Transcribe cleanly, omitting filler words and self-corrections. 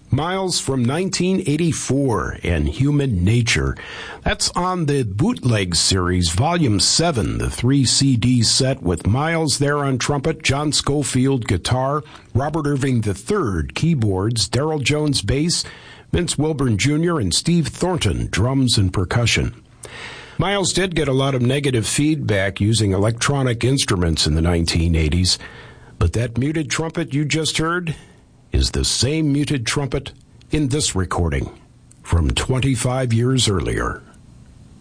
Miles from 1984 and Human Nature. That's on the Bootleg Series, Volume 7, the 3-CD set with Miles there on trumpet, John Scofield guitar, Robert Irving III keyboards, Darryl Jones bass, Vince Wilburn Jr. and Steve Thornton drums and percussion. Miles did get a lot of negative feedback using electronic instruments in the 1980s, but that muted trumpet you just heard is the same muted trumpet in this recording from 25 years earlier.